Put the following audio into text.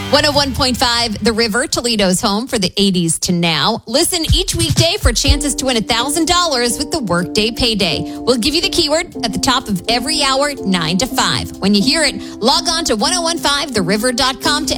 101.5 The River, Toledo's home for the 80s to now. Listen each weekday for chances to win $1,000 with the Workday Payday. We'll give you the keyword at the top of every hour, 9 to 5. When you hear it, log on to 1015theriver.com to